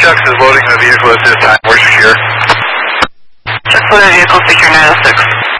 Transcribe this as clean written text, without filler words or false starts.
Chucks is loading the vehicle at this time. We're secure. Chuck's loading the vehicle, secure 906.